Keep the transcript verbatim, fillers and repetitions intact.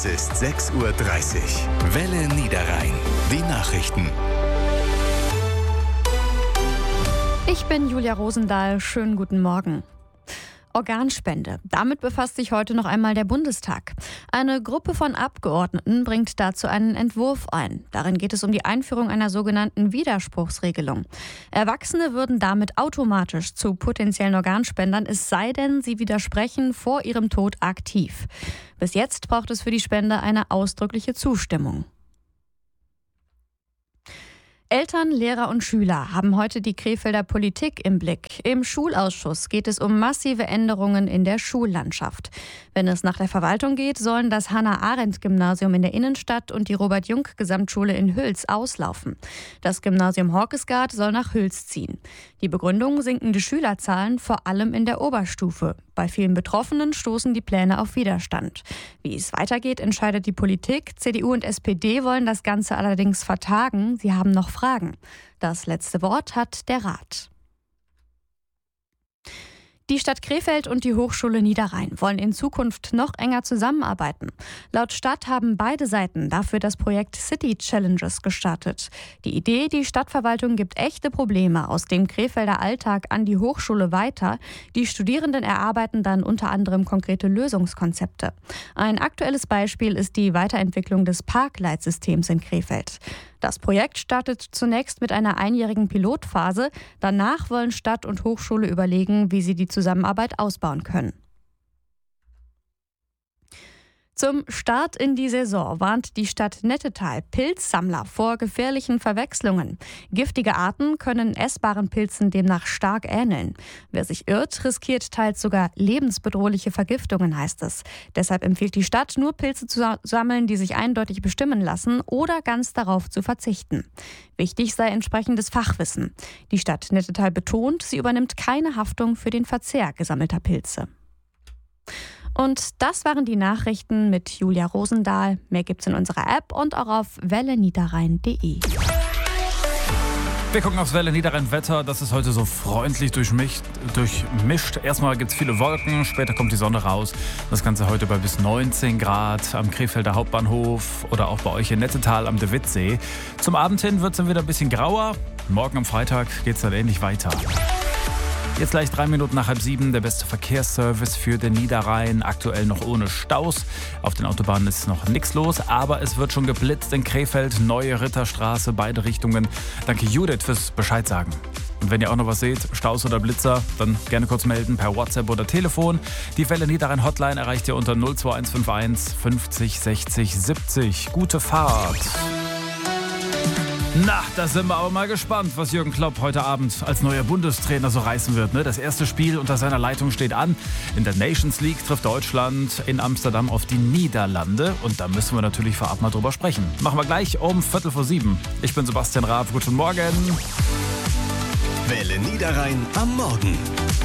Es ist sechs Uhr dreißig. Welle Niederrhein. Die Nachrichten. Ich bin Julia Rosendahl. Schönen guten Morgen. Organspende. Damit befasst sich heute noch einmal der Bundestag. Eine Gruppe von Abgeordneten bringt dazu einen Entwurf ein. Darin geht es um die Einführung einer sogenannten Widerspruchsregelung. Erwachsene würden damit automatisch zu potenziellen Organspendern, es sei denn, sie widersprechen vor ihrem Tod aktiv. Bis jetzt braucht es für die Spende eine ausdrückliche Zustimmung. Eltern, Lehrer und Schüler haben heute die Krefelder Politik im Blick. Im Schulausschuss geht es um massive Änderungen in der Schullandschaft. Wenn es nach der Verwaltung geht, sollen das Hannah-Arendt-Gymnasium in der Innenstadt und die Robert-Jung-Gesamtschule in Hüls auslaufen. Das Gymnasium Horkesgaard soll nach Hüls ziehen. Die Begründung: sinkende Schülerzahlen, vor allem in der Oberstufe. Bei vielen Betroffenen stoßen die Pläne auf Widerstand. Wie es weitergeht, entscheidet die Politik. C D U und S P D wollen das Ganze allerdings vertagen. Sie haben noch Fragen. Das letzte Wort hat der Rat. Die Stadt Krefeld und die Hochschule Niederrhein wollen in Zukunft noch enger zusammenarbeiten. Laut Stadt haben beide Seiten dafür das Projekt City Challenges gestartet. Die Idee: die Stadtverwaltung gibt echte Probleme aus dem Krefelder Alltag an die Hochschule weiter. Die Studierenden erarbeiten dann unter anderem konkrete Lösungskonzepte. Ein aktuelles Beispiel ist die Weiterentwicklung des Parkleitsystems in Krefeld. Das Projekt startet zunächst mit einer einjährigen Pilotphase. Danach wollen Stadt und Hochschule überlegen, wie sie die Zusammenarbeit ausbauen können. Zum Start in die Saison warnt die Stadt Nettetal Pilzsammler vor gefährlichen Verwechslungen. Giftige Arten können essbaren Pilzen demnach stark ähneln. Wer sich irrt, riskiert teils sogar lebensbedrohliche Vergiftungen, heißt es. Deshalb empfiehlt die Stadt, nur Pilze zu sammeln, die sich eindeutig bestimmen lassen, oder ganz darauf zu verzichten. Wichtig sei entsprechendes Fachwissen. Die Stadt Nettetal betont, sie übernimmt keine Haftung für den Verzehr gesammelter Pilze. Und das waren die Nachrichten mit Julia Rosendahl. Mehr gibt's in unserer App und auch auf welle niederrhein punkt de. Wir gucken aufs Welle Niederrhein Wetter. Das ist heute so freundlich durchmischt. durchmischt. Erstmal gibt es viele Wolken, später kommt die Sonne raus. Das Ganze heute bei bis neunzehn Grad am Krefelder Hauptbahnhof oder auch bei euch in Nettetal am De Wittsee. Zum Abend hin wird es dann wieder ein bisschen grauer. Morgen am Freitag geht es dann ähnlich weiter. Jetzt gleich drei Minuten nach halb sieben, der beste Verkehrsservice für den Niederrhein. Aktuell noch ohne Staus. Auf den Autobahnen ist noch nichts los, aber es wird schon geblitzt in Krefeld. Neue Ritterstraße, beide Richtungen. Danke Judith fürs Bescheid sagen. Und wenn ihr auch noch was seht, Staus oder Blitzer, dann gerne kurz melden per WhatsApp oder Telefon. Die Welle Niederrhein Hotline erreicht ihr unter null zwei eins fünf eins fünfzig sechzig siebzig. Gute Fahrt! Na, da sind wir aber mal gespannt, was Jürgen Klopp heute Abend als neuer Bundestrainer so reißen wird. Ne? Das erste Spiel unter seiner Leitung steht an. In der Nations League trifft Deutschland in Amsterdam auf die Niederlande. Und da müssen wir natürlich vorab mal drüber sprechen. Machen wir gleich um Viertel vor sieben. Ich bin Sebastian Raab. Guten Morgen. Welle Niederrhein am Morgen.